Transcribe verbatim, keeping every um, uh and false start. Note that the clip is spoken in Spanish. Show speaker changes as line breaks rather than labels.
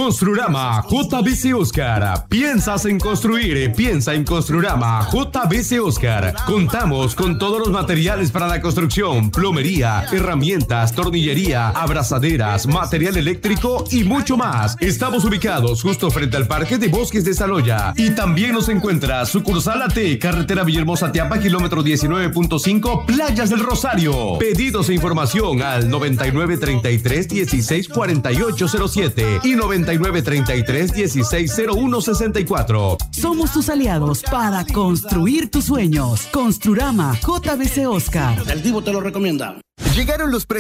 Construrama J B C Oscar. ¿Piensas en construir? Piensa en Construrama J B C Oscar. Contamos con todos los materiales para la construcción, plomería, herramientas, tornillería, abrazaderas, material eléctrico y mucho más. Estamos ubicados justo frente al Parque de Bosques de Saloya. Y también nos encuentra sucursal A T, carretera Villahermosa Tiapa, kilómetro diecinueve punto cinco, Playas del Rosario. Pedidos e información al noventa y nueve treinta y tres dieciséis cuarenta y ocho cero siete y noventa y nueve treinta y tres dieciséis cero uno sesenta y cuatro.
Somos tus aliados para construir tus sueños. Construrama J B C Oscar.
El Divo te lo recomienda.
Llegaron los precios